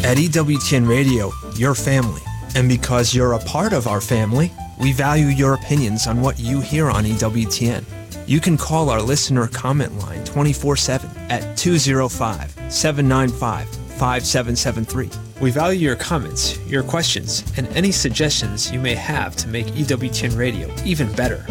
At EWTN Radio, you're family. And because you're a part of our family, we value your opinions on what you hear on EWTN. You can call our listener comment line 24/7 at 205-795-5773. We value your comments, your questions, and any suggestions you may have to make EWTN Radio even better.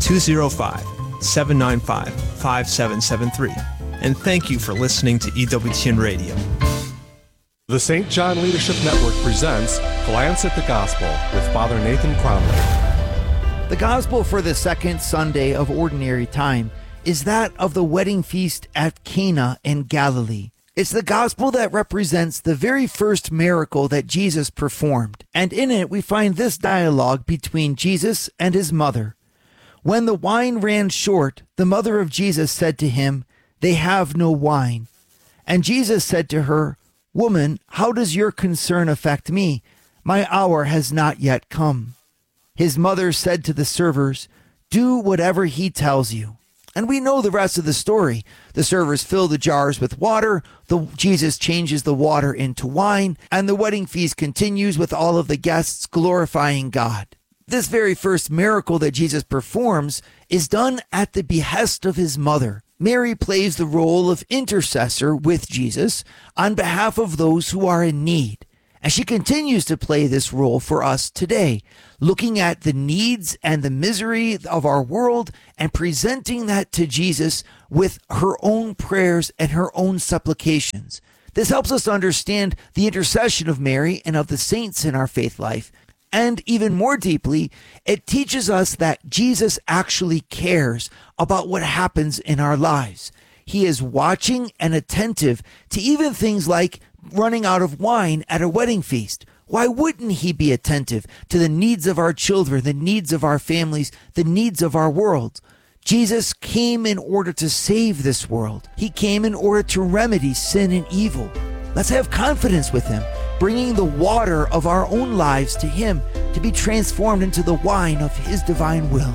205-795-5773. And thank you for listening to EWTN Radio. The St. John Leadership Network presents Glance at the Gospel with Father Nathan Cromley. The Gospel for the second Sunday of Ordinary Time is that of the wedding feast at Cana in Galilee. It's the Gospel that represents the very first miracle that Jesus performed, and in it we find this dialogue between Jesus and his mother. When the wine ran short, the mother of Jesus said to him, "They have no wine." And Jesus said to her, "Woman, how does your concern affect me? My hour has not yet come." His mother said to the servers, "Do whatever he tells you." And we know the rest of the story. The servers fill the jars with water, Jesus changes the water into wine, and the wedding feast continues with all of the guests glorifying God. This very first miracle that Jesus performs is done at the behest of his mother. Mary plays the role of intercessor with Jesus on behalf of those who are in need. And she continues to play this role for us today, looking at the needs and the misery of our world and presenting that to Jesus with her own prayers and her own supplications. This helps us understand the intercession of Mary and of the saints in our faith life. And even more deeply, it teaches us that Jesus actually cares about what happens in our lives. He is watching and attentive to even things like running out of wine at a wedding feast. Why wouldn't he be attentive to the needs of our children, the needs of our families, the needs of our world? Jesus came in order to save this world. He came in order to remedy sin and evil. Let's have confidence with him, bringing the water of our own lives to him to be transformed into the wine of his divine will.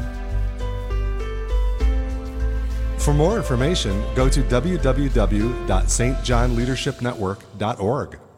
For more information, go to www.stjohnleadershipnetwork.org.